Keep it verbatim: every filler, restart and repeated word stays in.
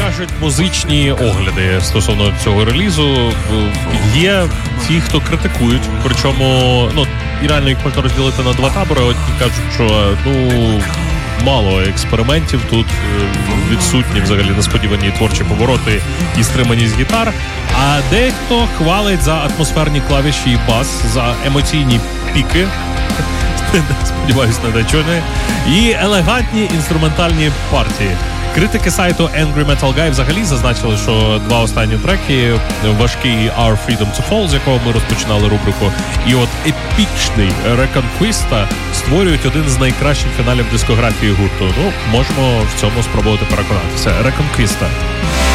кажуть музичні огляди стосовно цього релізу. Є ті, хто критикують, причому, ну, і реально їх можна розділити на два табори. Одні кажуть, що, ну, мало експериментів тут, відсутні взагалі несподівані творчі повороти і стриманість гітар, а дехто хвалить за атмосферні клавіші і бас, за емоційні піки, сподіваюсь, не дочуне, і елегантні інструментальні партії. Критики сайту Angry Metal Guy взагалі зазначили, що два останні треки, важкий Our Freedom to Fall, з якого ми розпочинали рубрику, і от епічний Reconquista створюють один з найкращих фіналів дискографії гурту. Ну, можемо в цьому спробувати переконатися. Reconquista.